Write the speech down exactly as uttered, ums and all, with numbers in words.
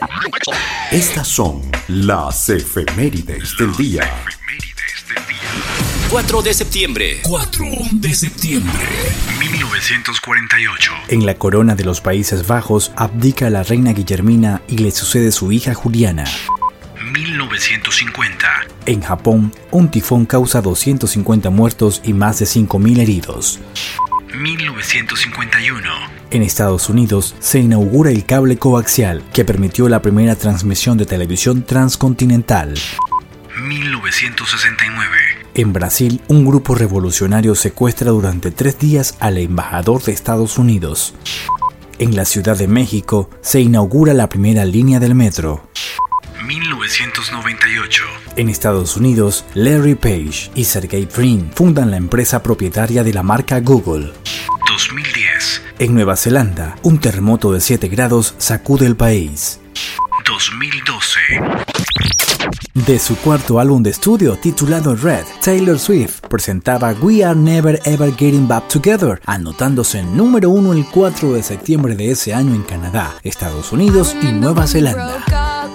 Estas son las efemérides del día. cuatro de septiembre. cuatro de septiembre. mil novecientos cuarenta y ocho. En la corona de los Países Bajos abdica la reina Guillermina y le sucede su hija Juliana. mil novecientos cincuenta. En Japón, un tifón causa doscientos cincuenta muertos y más de cinco mil heridos. mil novecientos cincuenta y uno. En Estados Unidos se inaugura el cable coaxial que permitió la primera transmisión de televisión transcontinental. mil novecientos sesenta y nueve. En Brasil, un grupo revolucionario secuestra durante tres días al embajador de Estados Unidos. En la Ciudad de México se inaugura la primera línea del metro. mil novecientos noventa y ocho. En Estados Unidos, Larry Page y Sergey Brin fundan la empresa propietaria de la marca Google. dos mil diez. En Nueva Zelanda, un terremoto de siete grados sacude el país. dos mil doce. De su cuarto álbum de estudio titulado Red, Taylor Swift presentaba We Are Never Ever Getting Back Together, anotándose en número uno el cuatro de septiembre de ese año en Canadá, Estados Unidos y Nueva Zelanda.